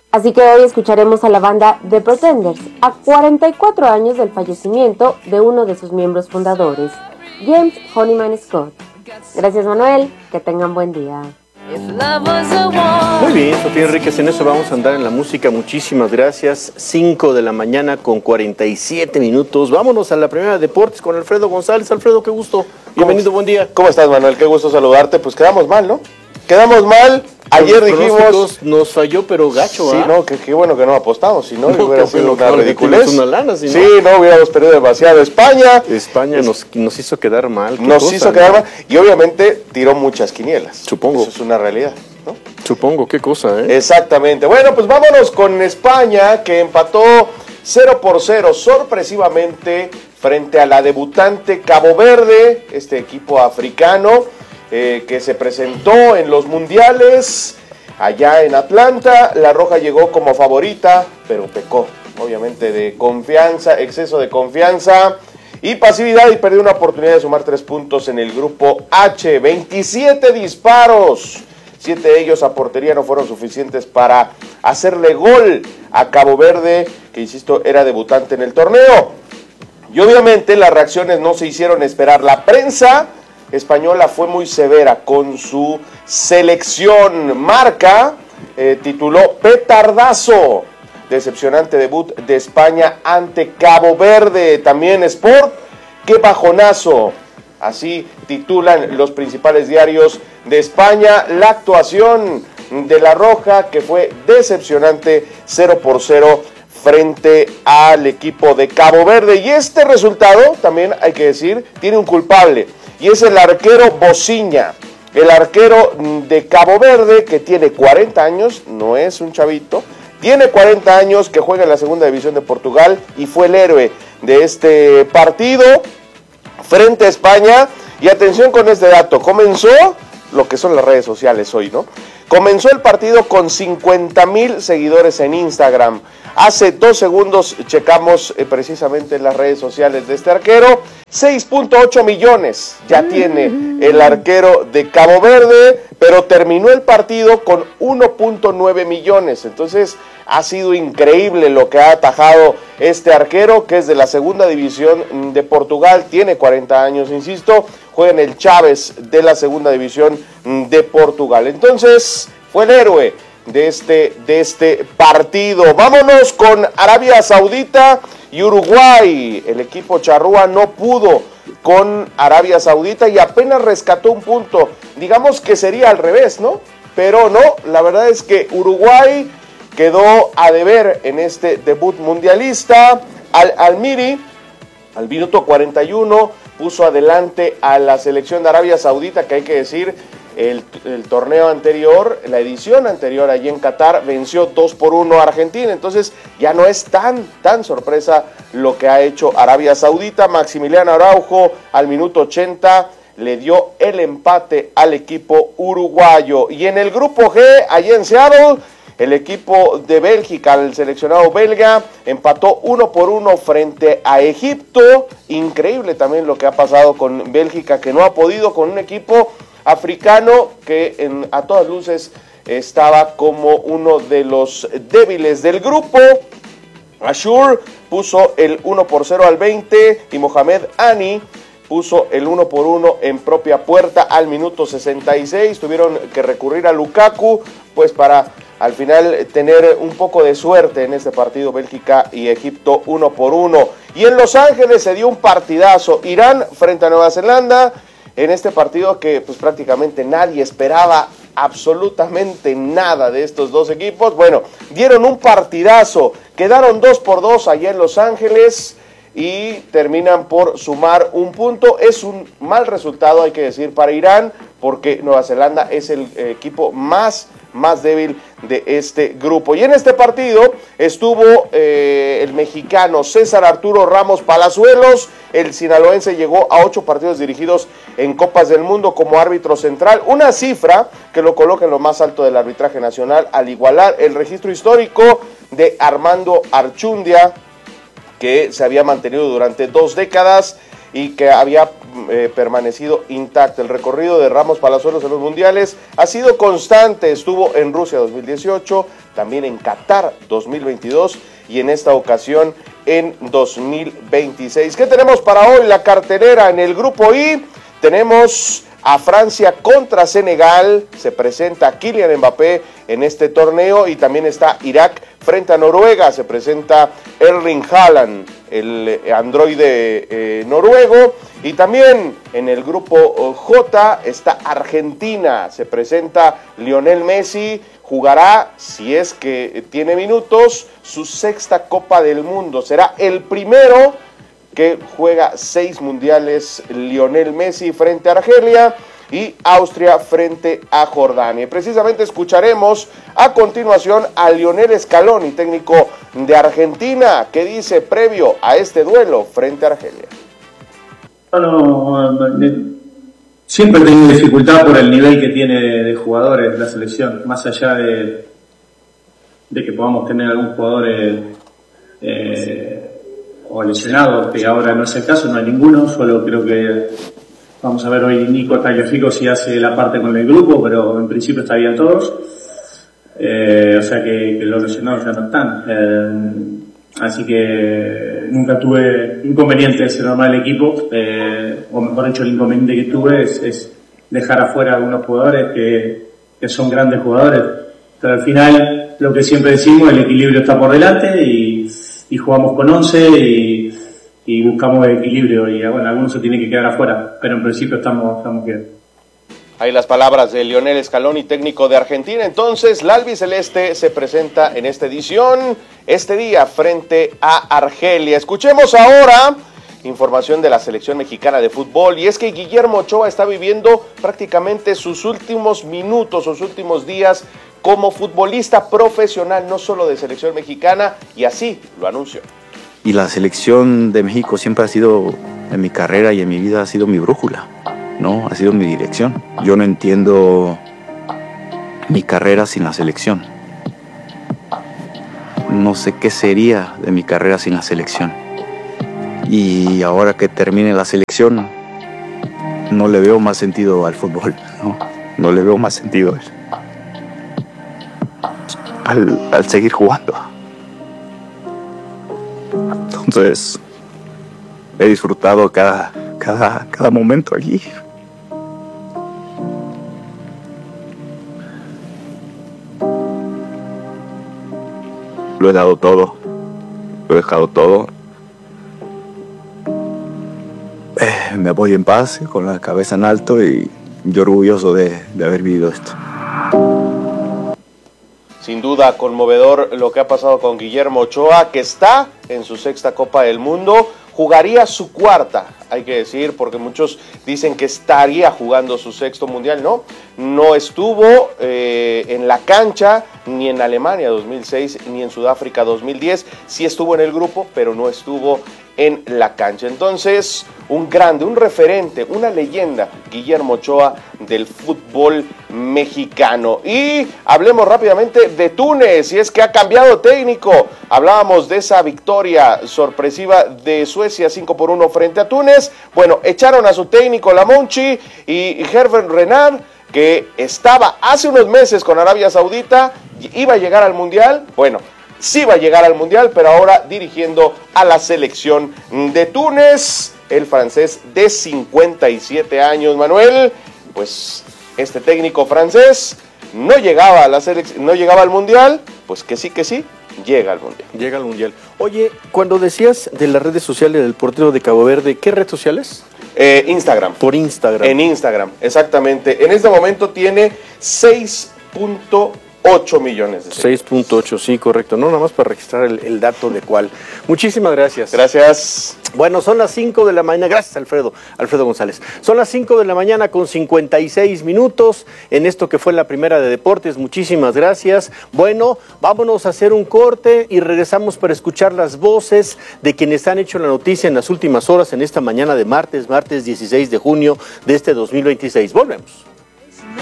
Así que hoy escucharemos a la banda The Pretenders, a 44 años del fallecimiento de uno de sus miembros fundadores, James Honeyman Scott. Gracias, Manuel, que tengan buen día. Muy bien, Sofía Enríquez, en eso vamos a andar en la música. Muchísimas gracias. 5 de la mañana con 47 minutos. Vámonos a la primera de deportes con Alfredo González. Alfredo, qué gusto. Bienvenido, buen día. ¿Cómo estás, Manuel? Qué gusto saludarte. Pues quedamos mal, ¿no? Quedamos mal. Ayer dijimos... Nos falló, pero gacho, sí, ¿ah? no, qué bueno que no apostamos, si no, hubiera sido una ridiculez. Una lana, si no. Sí, no, hubiéramos perdido demasiado. España nos hizo quedar mal. Nos hizo quedar mal y obviamente tiró muchas quinielas. Supongo. Eso es una realidad, ¿no? Supongo, qué cosa, ¿eh? Exactamente. Bueno, pues vámonos con España, que empató 0-0 sorpresivamente frente a la debutante Cabo Verde, este equipo africano que se presentó en los mundiales allá en Atlanta. La Roja llegó como favorita, pero pecó, obviamente, de confianza, exceso de confianza y pasividad, y perdió una oportunidad de sumar 3 puntos en el grupo H. 27 disparos, 7 de ellos a portería, no fueron suficientes para hacerle gol a Cabo Verde, que insisto, era debutante en el torneo. Y obviamente las reacciones no se hicieron esperar. La prensa española fue muy severa con su selección. Marca tituló "Petardazo, decepcionante debut de España ante Cabo Verde". También Sport, "Qué bajonazo". Así titulan los principales diarios de España la actuación de la Roja, que fue decepcionante, 0-0 frente al equipo de Cabo Verde. Y este resultado, también hay que decir, tiene un culpable, y es el arquero Bociña, el arquero de Cabo Verde, que tiene 40 años, no es un chavito, tiene 40 años, que juega en la segunda división de Portugal y fue el héroe de este partido frente a España. Y atención con este dato, comenzó lo que son las redes sociales hoy, ¿no? Comenzó el partido con 50,000 seguidores en Instagram. Hace 2 segundos checamos precisamente las redes sociales de este arquero. 6.8 millones ya tiene el arquero de Cabo Verde, pero terminó el partido con 1.9 millones. Entonces ha sido increíble lo que ha atajado este arquero, que es de la segunda división de Portugal, tiene 40 años, insisto, juega en el Chaves de la segunda división de Portugal. Entonces fue el héroe de este partido. Vámonos con Arabia Saudita y Uruguay. El equipo charrúa no pudo con Arabia Saudita y apenas rescató un punto. Digamos que sería al revés, ¿no? Pero no, la verdad es que Uruguay quedó a deber en este debut mundialista. Al-Miri, al minuto 41, puso adelante a la selección de Arabia Saudita, que hay que decir, el torneo anterior, la edición anterior allí en Qatar, venció 2-1 a Argentina. Entonces ya no es tan sorpresa lo que ha hecho Arabia Saudita. Maximiliano Araujo al minuto 80 le dio el empate al equipo uruguayo. Y en el grupo G, allí en Seattle, el equipo de Bélgica, el seleccionado belga, empató 1-1 frente a Egipto. Increíble también lo que ha pasado con Bélgica, que no ha podido con un equipo africano que a todas luces estaba como uno de los débiles del grupo. Ashur puso el 1-0 al 20 y Mohamed Ani puso el 1-1 en propia puerta al minuto 66. Tuvieron que recurrir a Lukaku pues para al final tener un poco de suerte en este partido. Bélgica y Egipto 1-1. Y en Los Ángeles se dio un partidazo, Irán frente a Nueva Zelanda, en este partido que pues prácticamente nadie esperaba absolutamente nada de estos dos equipos. Bueno, dieron un partidazo, quedaron 2-2 allá en Los Ángeles y terminan por sumar un punto. Es un mal resultado, hay que decir, para Irán, porque Nueva Zelanda es el equipo más débil de este grupo. Y en este partido estuvo el mexicano César Arturo Ramos Palazuelos. El sinaloense llegó a 8 partidos dirigidos en Copas del Mundo como árbitro central, una cifra que lo coloca en lo más alto del arbitraje nacional, al igualar el registro histórico de Armando Archundia, que se había mantenido durante 2 décadas y que había permanecido intacto. El recorrido de Ramos Palazuelos en los mundiales ha sido constante. Estuvo en Rusia 2018, también en Qatar 2022 y en esta ocasión en 2026. ¿Qué tenemos para hoy? La cartelera en el grupo I. Tenemos a Francia contra Senegal, se presenta Kylian Mbappé en este torneo, y también está Irak frente a Noruega, se presenta Erling Haaland, el androide noruego, y también en el grupo J está Argentina, se presenta Lionel Messi, jugará, si es que tiene minutos, su 6ª Copa del Mundo, será el primero que juega 6 mundiales Lionel Messi frente a Argelia y Austria frente a Jordania. Precisamente escucharemos a continuación a Lionel Scaloni, técnico de Argentina, que dice previo a este duelo frente a Argelia. Siempre he tenido dificultad por el nivel que tiene de jugadores la selección, más allá de que podamos tener algún jugador o lesionado, que ahora no es el caso, no hay ninguno, solo creo que vamos a ver hoy Nico Tagliafico si hace la parte con el grupo, pero en principio estarían todos, o sea que los lesionados ya no están, así que nunca tuve inconvenientes en armar el equipo, o mejor dicho, el inconveniente que tuve es dejar afuera a algunos jugadores que son grandes jugadores, pero al final lo que siempre decimos, el equilibrio está por delante y jugamos con 11 y buscamos el equilibrio, y bueno, algunos se tienen que quedar afuera, pero en principio estamos bien. Ahí las palabras de Lionel Scaloni, técnico de Argentina. Entonces, la albiceleste se presenta en esta edición, este día, frente a Argelia. Escuchemos ahora información de la selección mexicana de fútbol, y es que Guillermo Ochoa está viviendo prácticamente sus últimos minutos, sus últimos días como futbolista profesional, no solo de selección mexicana, y así lo anunció. Y la selección de México siempre ha sido, en mi carrera y en mi vida, ha sido mi brújula, ¿no? Ha sido mi dirección. Yo no entiendo mi carrera sin la selección. No sé qué sería de mi carrera sin la selección. Y ahora que termine la selección, no le veo más sentido al fútbol, ¿no? No le veo más sentido al seguir jugando. Entonces, he disfrutado cada momento allí. Lo he dado todo, lo he dejado todo. Me voy en paz, con la cabeza en alto y orgulloso de haber vivido esto. Sin duda conmovedor lo que ha pasado con Guillermo Ochoa, que está en su 6ª Copa del Mundo, jugaría su 4ª, hay que decir, porque muchos dicen que estaría jugando su 6º mundial, no estuvo en la cancha ni en Alemania 2006 ni en Sudáfrica 2010, sí estuvo en el grupo, pero no estuvo en la cancha. Entonces, un grande, un referente, una leyenda, Guillermo Ochoa del fútbol mexicano. Y hablemos rápidamente de Túnez, y es que ha cambiado técnico. Hablábamos de esa victoria sorpresiva de Suecia 5-1 frente a Túnez. Bueno, echaron a su técnico Lamonchi y Herbert Renard, que estaba hace unos meses con Arabia Saudita, iba a llegar al Mundial. Bueno, sí va a llegar al Mundial, pero ahora dirigiendo a la selección de Túnez, el francés de 57 años, Manuel. Pues este técnico francés no llegaba a la no llegaba al Mundial, pues que sí, llega al Mundial. Llega al Mundial. Oye, cuando decías de las redes sociales del portero de Cabo Verde, ¿qué red sociales? Instagram. Por Instagram. En Instagram, exactamente. En este momento tiene 6.8 millones de seguidores. 6.8, sí, correcto. No, nada más para registrar el dato de cuál. Muchísimas gracias. Gracias. Bueno, son las 5 de la mañana. Gracias, Alfredo González. Son las 5 de la mañana con 56 minutos en esto que fue la primera de deportes. Muchísimas gracias. Bueno, vámonos a hacer un corte y regresamos para escuchar las voces de quienes han hecho la noticia en las últimas horas en esta mañana de martes 16 de junio de este 2026. Volvemos.